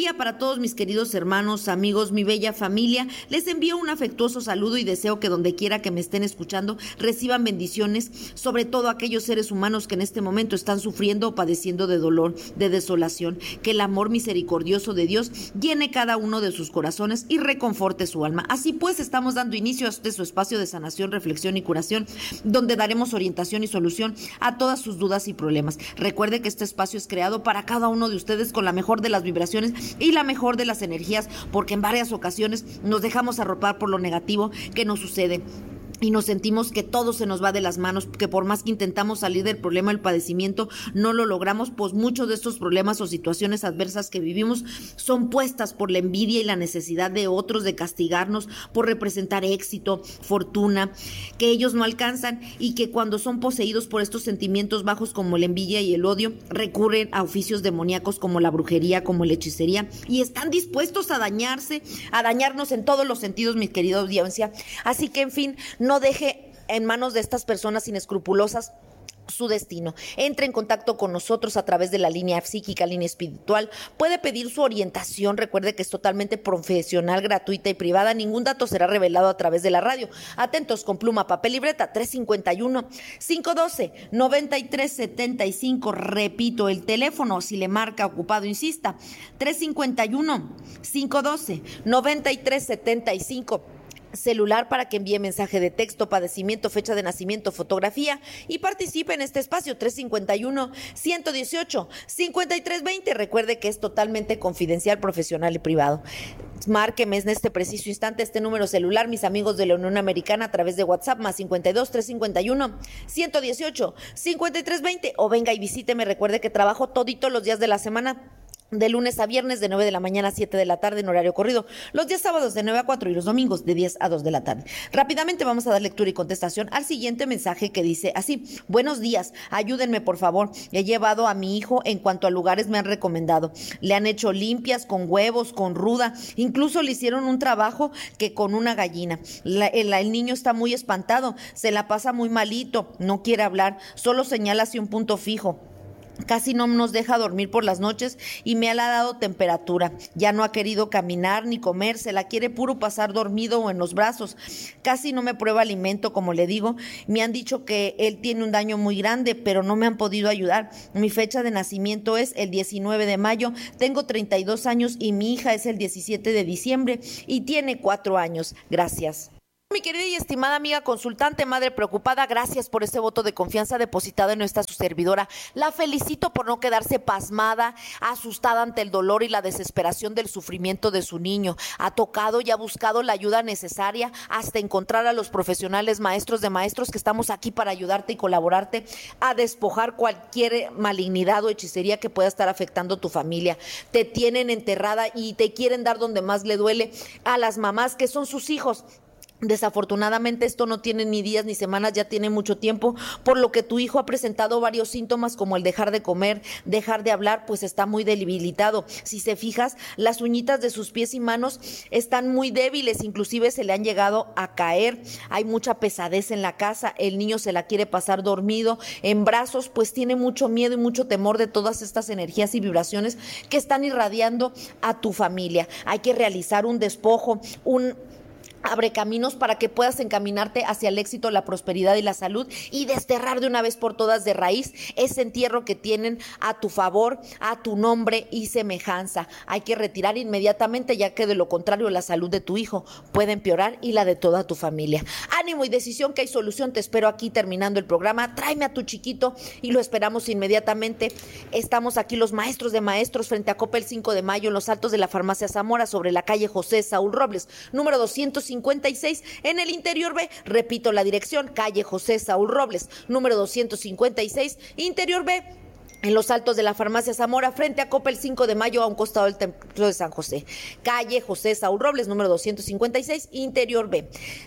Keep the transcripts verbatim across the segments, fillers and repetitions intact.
día para todos mis queridos hermanos, amigos, mi bella familia. Les envío un afectuoso saludo y deseo que donde quiera que me estén escuchando reciban bendiciones, sobre todo aquellos seres humanos que en este momento están sufriendo o padeciendo de dolor, de desolación. Que el amor misericordioso de Dios llene cada uno de sus corazones y reconforte su alma. Así pues, estamos dando inicio a este su espacio de sanación, reflexión y curación, donde daremos orientación y solución a todas sus dudas y problemas. Recuerde que este espacio es creado para cada uno de ustedes con la mejor de las vibraciones y la mejor de las energías, porque en varias ocasiones nos dejamos arropar por lo negativo que nos sucede. Y nos sentimos que todo se nos va de las manos, que por más que intentamos salir del problema, el padecimiento, no lo logramos, pues muchos de estos problemas o situaciones adversas que vivimos son puestas por la envidia y la necesidad de otros de castigarnos por representar éxito, fortuna, que ellos no alcanzan, y que cuando son poseídos por estos sentimientos bajos como la envidia y el odio, recurren a oficios demoníacos como la brujería, como la hechicería, y están dispuestos a dañarse, a dañarnos en todos los sentidos, mi querida audiencia. Así que, en fin, no No deje en manos de estas personas inescrupulosas su destino. Entre en contacto con nosotros a través de la línea psíquica, línea espiritual. Puede pedir su orientación. Recuerde que es totalmente profesional, gratuita y privada. Ningún dato será revelado a través de la radio. Atentos con pluma, papel y libreta. tres cinco uno, cinco uno dos, nueve tres siete cinco. Repito, el teléfono, si le marca ocupado, insista. tres cinco uno, cinco uno dos, nueve tres siete cinco. Celular para que envíe mensaje de texto, padecimiento, fecha de nacimiento, fotografía y participe en este espacio. Tres cinco uno, uno uno ocho, cinco tres dos cero. Recuerde que es totalmente confidencial, profesional y privado. Márqueme en este preciso instante este número celular, mis amigos de la Unión Americana, a través de WhatsApp, más cincuenta y dos, trescientos cincuenta y uno, ciento dieciocho, cincuenta y tres veinte, o venga y visíteme. Recuerde que trabajo todito los días de la semana, de lunes a viernes, de nueve de la mañana a siete de la tarde en horario corrido, los días sábados de nueve a cuatro y los domingos de diez a dos de la tarde. Rápidamente vamos a dar lectura y contestación al siguiente mensaje, que dice así: buenos días, ayúdenme por favor, he llevado a mi hijo en cuanto a lugares me han recomendado, le han hecho limpias con huevos, con ruda, incluso le hicieron un trabajo que con una gallina. La, el, el niño está muy espantado, se la pasa muy malito, no quiere hablar, solo señala hacia un punto fijo. Casi no nos deja dormir por las noches y me ha dado temperatura. Ya no ha querido caminar ni comer, se la quiere puro pasar dormido o en los brazos. Casi no me prueba alimento, como le digo. Me han dicho que él tiene un daño muy grande, pero no me han podido ayudar. Mi fecha de nacimiento es el diecinueve de mayo, tengo treinta y dos años y mi hija es el diecisiete de diciembre y tiene cuatro años. Gracias. Mi querida y estimada amiga consultante, madre preocupada, gracias por ese voto de confianza depositado en nuestra su servidora. La felicito por no quedarse pasmada, asustada ante el dolor y la desesperación del sufrimiento de su niño. Ha tocado y ha buscado la ayuda necesaria hasta encontrar a los profesionales maestros de maestros que estamos aquí para ayudarte y colaborarte a despojar cualquier malignidad o hechicería que pueda estar afectando tu familia. Te tienen enterrada y te quieren dar donde más le duele, a las mamás que son sus hijos. Desafortunadamente esto no tiene ni días ni semanas, ya tiene mucho tiempo, por lo que tu hijo ha presentado varios síntomas como el dejar de comer, dejar de hablar, pues está muy debilitado. Si se fijas, las uñitas de sus pies y manos están muy débiles, inclusive se le han llegado a caer. Hay mucha pesadez en la casa, el niño se la quiere pasar dormido en brazos, pues tiene mucho miedo y mucho temor de todas estas energías y vibraciones que están irradiando a tu familia. Hay que realizar un despojo, un abre caminos para que puedas encaminarte hacia el éxito, la prosperidad y la salud, y desterrar de una vez por todas de raíz ese entierro que tienen a tu favor, a tu nombre y semejanza. Hay que retirar inmediatamente, ya que de lo contrario la salud de tu hijo puede empeorar y la de toda tu familia. Ánimo y decisión, que hay solución. Te espero aquí terminando el programa. Tráeme a tu chiquito y lo esperamos inmediatamente. Estamos aquí los maestros de maestros frente a Coppel cinco de mayo, en los altos de la farmacia Zamora, sobre la calle José Saúl Robles, número doscientos cincuenta y seis, en el interior B. Repito la dirección: calle José Saúl Robles, número doscientos cincuenta y seis, interior B, en los altos de la farmacia Zamora, frente a Coppel cinco de mayo, a un costado del Templo de San José. Calle José Saúl Robles, número doscientos cincuenta y seis, interior B.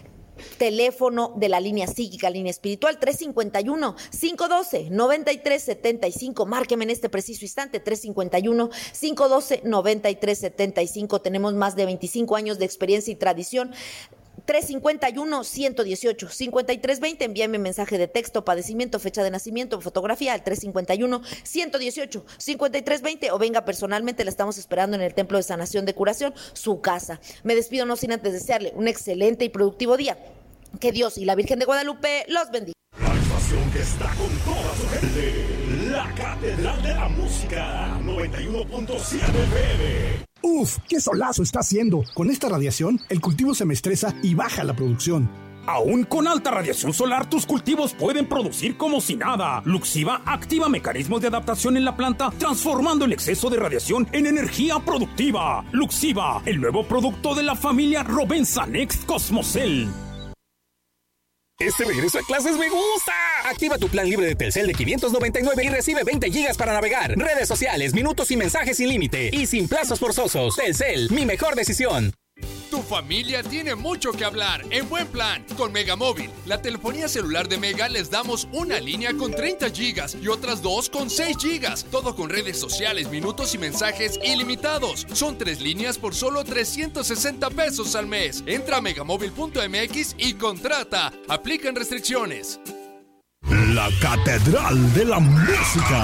Teléfono de la línea psíquica, línea espiritual, tres cinco uno, cinco uno dos, nueve tres siete cinco. Márqueme en este preciso instante, tres cinco uno, cinco uno dos, nueve tres siete cinco. Tenemos más de veinticinco años de experiencia y tradición tres cinco uno, uno uno ocho, cincuenta y tres veinte. Envíame mensaje de texto, padecimiento, fecha de nacimiento, fotografía al tres cinco uno, uno uno ocho, cincuenta y tres veinte o venga personalmente, la estamos esperando en el Templo de Sanación de Curación, su casa. Me despido no sin antes desearle un excelente y productivo día. Que Dios y la Virgen de Guadalupe los bendiga. La estación que está con toda su gente, la Catedral de la Música, noventa y uno punto siete F M. Uf, qué solazo está haciendo. Con esta radiación, el cultivo se me estresa y baja la producción. Aún con alta radiación solar, tus cultivos pueden producir como si nada. Luxiva activa mecanismos de adaptación en la planta, transformando el exceso de radiación en energía productiva. Luxiva, el nuevo producto de la familia Rovensa Next Cosmocel. Este regreso a clases me gusta. Activa tu plan libre de Telcel de quinientos noventa y nueve y recibe veinte gigas para navegar, redes sociales, minutos y mensajes sin límite y sin plazos forzosos. Telcel, mi mejor decisión. Tu familia tiene mucho que hablar en Buen Plan. Con Megamóvil, la telefonía celular de Mega, les damos una línea con treinta gigas y otras dos con seis gigas. Todo con redes sociales, minutos y mensajes ilimitados. Son tres líneas por solo trescientos sesenta pesos al mes. Entra a megamóvil punto m x y contrata. Aplican restricciones. La Catedral de la Música.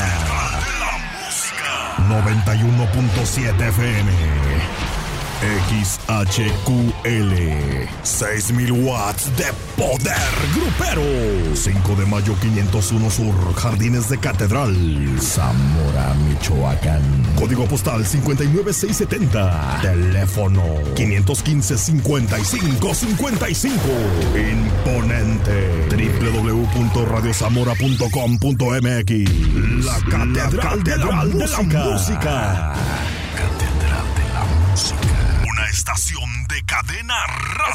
noventa y uno punto siete F M. X H Q L, seis mil watts de poder grupero. cinco de mayo quinientos uno Sur, Jardines de Catedral, Zamora, Michoacán. Código postal cincuenta y nueve seiscientos setenta. Teléfono quinientos quince, cincuenta y cinco cincuenta y cinco. Imponente. doble u doble u doble u punto radio zamora punto com punto m x. La Catedral, de, la de la Música. Catedral de la Música. Una estación de cadena raza.